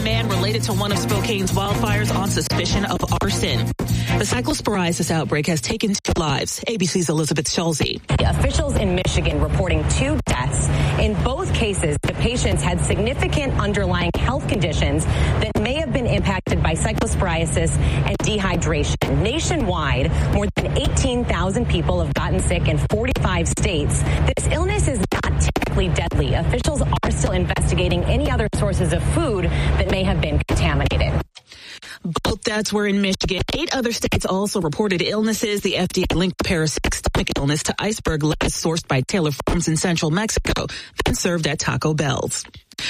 man related to one of Spokane's wildfires on suspicion of arson. The cyclosporiasis outbreak has taken 2 lives. ABC's Elizabeth Schulze. Officials in Michigan reporting 2 deaths. In both cases, the patients had significant underlying health conditions that may have been impacted by cyclosporiasis and dehydration. Nationwide, more than 18,000 people have gotten sick in 45 states. This illness is not typically deadly. Officials are still investigating any other sources of food that may have been contaminated. Both deaths were in Michigan. 8 other states also reported illnesses. The FDA linked parasitic stomach illness to iceberg lettuce sourced by Taylor Farms in central Mexico, then served at Taco Bell's.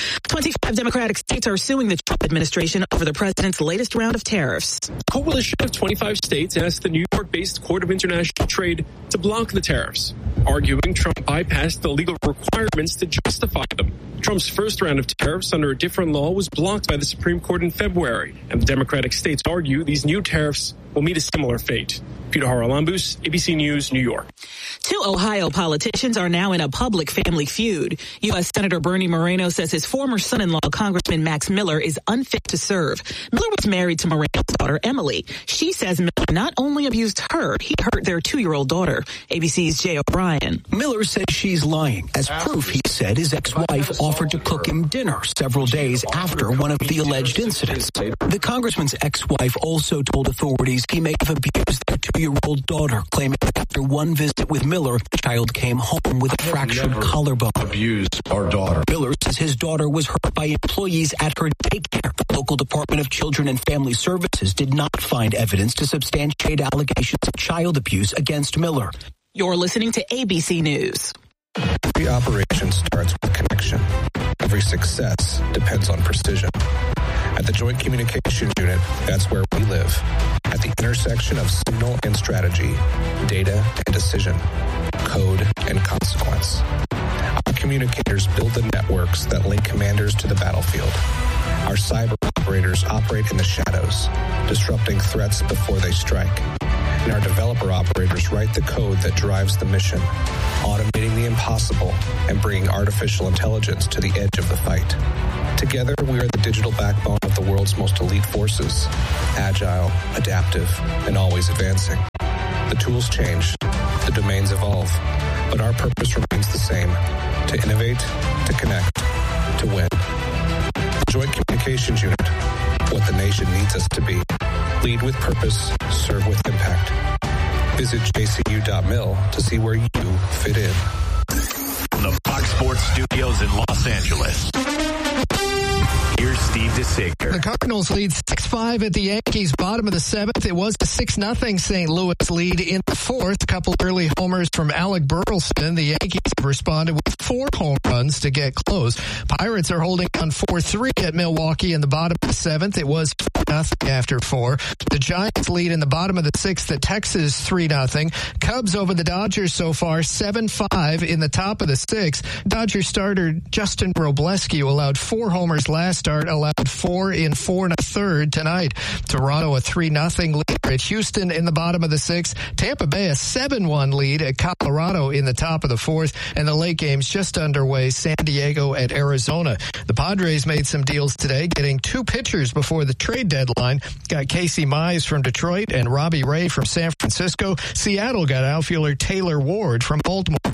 25 Democratic states are suing the Trump administration over the president's latest round of tariffs. A coalition of 25 states asked the New York-based Court of International Trade to block the tariffs, arguing Trump bypassed the legal requirements to justify them. Trump's first round of tariffs under a different law was blocked by the Supreme Court in February, and the Democratic states argue these new tariffs will meet a similar fate. Peter Haralambous, ABC News, New York. 2 Ohio politicians are now in a public family feud. U.S. Senator Bernie Moreno says his former son-in-law, Congressman Max Miller, is unfit to serve. Miller was married to Moreno's daughter, Emily. She says Miller not only abused her, he hurt their 2-year-old daughter. ABC's Jay O'Brien. Miller says she's lying. As proof, he said his ex-wife offered to cook him dinner several days after one of the alleged incidents. The congressman's ex-wife also told authorities he may have abused their 2-year-old daughter, claiming that after one visit with Miller, the child came home with a fractured collarbone. Abused our daughter. Miller says his daughter was hurt by employees at her daycare. The local Department of Children and Family Services did not find evidence to substantiate allegations of child abuse against Miller. You're listening to ABC News. Every operation starts with connection. Every success depends on precision. At the Joint Communications Unit, that's where we live. At the intersection of signal and strategy, data and decision, code and consequence. Our communicators build the networks that link commanders to the battlefield. Our cyber operators operate in the shadows, disrupting threats before they strike. And our developer operators write the code that drives the mission, automating the impossible and bringing artificial intelligence to the edge of the fight. Together, we are the digital backbone of the world's most elite forces, agile, adaptive, and always advancing. The tools change, the domains evolve, but our purpose remains the same: to innovate, to connect, to win. The Joint Communications Unit, what the nation needs us to be. Lead with purpose, serve with impact. Visit jcu.mil to see where you fit in. From the Fox Sports Studios in Los Angeles, here's Steve DeSager. The Cardinals lead 6-5 at the Yankees, bottom of the 7th. It was a 6-0 St. Louis lead in the 4th. A couple early homers from Alec Burleson. The Yankees have responded with 4 home runs to get close. Pirates are holding on 4-3 at Milwaukee in the bottom of the 7th. It was 4-0 after 4. The Giants lead in the bottom of the 6th at Texas 3-0. Cubs over the Dodgers so far 7-5 in the top of the 6th. Dodger starter Justin Robleski allowed 4 homers last start, allowed 4 in 4 1/3 tonight. Toronto a 3-0 lead at Houston in the bottom of the 6th. Tampa Bay a 7-1 lead at Colorado in the top of the 4th. And the late game's just underway, San Diego at Arizona. The Padres made some deals today, getting 2 pitchers before the trade deadline. Got Casey Mize from Detroit and Robbie Ray from San Francisco. Seattle got outfielder Taylor Ward from Baltimore.